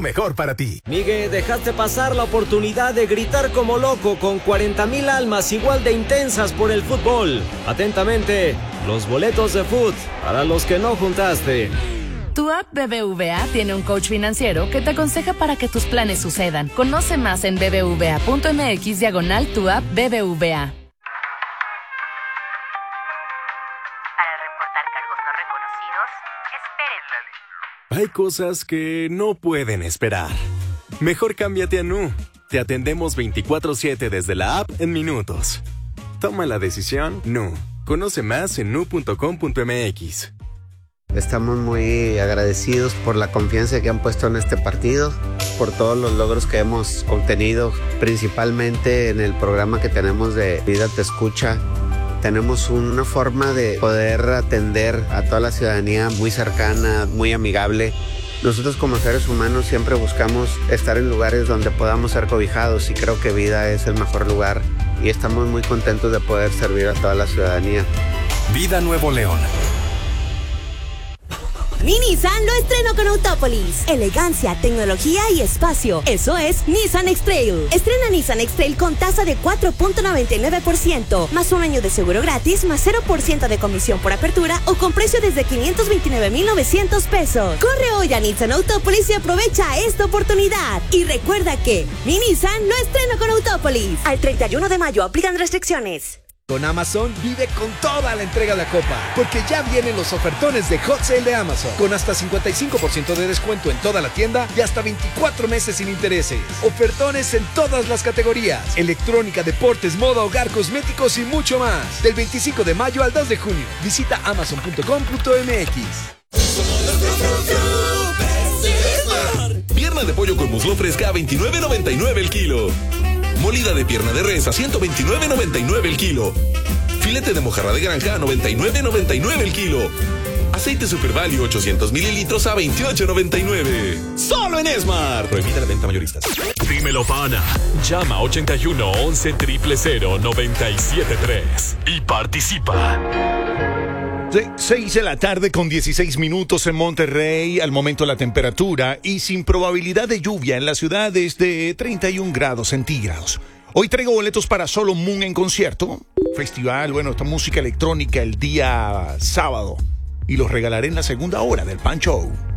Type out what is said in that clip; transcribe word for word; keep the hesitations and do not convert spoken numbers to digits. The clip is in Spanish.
mejor para ti. Migue, dejaste pasar la oportunidad de gritar como loco con cuarenta mil almas igual de intensas por el fútbol. Atentamente, los boletos de fut para los que no juntaste. Tu app B B V A tiene un coach financiero que te aconseja para que tus planes sucedan. Conoce más en bbva.mx diagonal tu app B B V A. Para reportar cargos no reconocidos, esperen. Hay cosas que no pueden esperar. Mejor cámbiate a Nu. Te atendemos veinticuatro siete desde la app en minutos. Toma la decisión Nu. Conoce más en nu punto com punto m x. Estamos muy agradecidos por la confianza que han puesto en este partido, por todos los logros que hemos obtenido, principalmente en el programa que tenemos de Vida Te Escucha. Tenemos una forma de poder atender a toda la ciudadanía muy cercana, muy amigable. Nosotros como seres humanos siempre buscamos estar en lugares donde podamos ser cobijados y creo que Vida es el mejor lugar y estamos muy contentos de poder servir a toda la ciudadanía. Vida Nuevo León. Mi Nissan lo estreno con Autópolis. Elegancia, tecnología y espacio. Eso es Nissan X-Trail. Estrena Nissan X-Trail con tasa de cuatro punto noventa y nueve por ciento, más un año de seguro gratis, más cero por ciento de comisión por apertura o con precio desde quinientos veintinueve mil novecientos pesos. Corre hoy a Nissan Autópolis y aprovecha esta oportunidad. Y recuerda que Mi Nissan lo estreno con Autópolis. Al treinta y uno de mayo aplican restricciones. Con Amazon vive con toda la entrega de la copa, porque ya vienen los ofertones de Hot Sale de Amazon, con hasta cincuenta y cinco por ciento de descuento en toda la tienda y hasta veinticuatro meses sin intereses. Ofertones en todas las categorías: electrónica, deportes, moda, hogar, cosméticos y mucho más. Del veinticinco de mayo al dos de junio. Visita amazon punto com punto m x. Pierna de pollo con muslo fresca a veintinueve noventa y nueve el kilo. Molida de pierna de res a ciento veintinueve noventa y nueve el kilo. Filete de mojarra de granja a noventa y nueve noventa y nueve el kilo. Aceite Super Value ochocientos mililitros a veintiocho noventa y nueve. Solo en Esmar. Prohibida la venta mayoristas. Dímelo, pana. Llama ochenta y uno once cero cero noventa y siete tres y participa. seis de la tarde con dieciséis minutos en Monterrey, al momento la temperatura y sin probabilidad de lluvia en la ciudad es de treinta y un grados centígrados. Hoy traigo boletos para Solo Moon en concierto, festival, bueno, esta música electrónica el día sábado y los regalaré en la segunda hora del Pan Show.